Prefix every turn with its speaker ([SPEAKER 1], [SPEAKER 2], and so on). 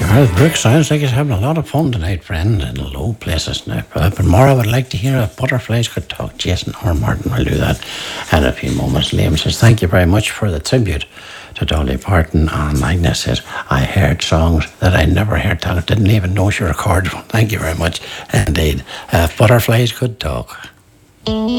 [SPEAKER 1] Well, Brooke, sounds like he's having a lot of fun tonight, friend, in low places now. But more, I would like to hear if butterflies could talk. Jason or Martin will do that in a few moments. Liam says, thank you very much for the tribute to Dolly Parton. And Agnes says, I heard songs that I never heard talk. Didn't even know she recorded one. Thank you very much indeed. If butterflies could talk.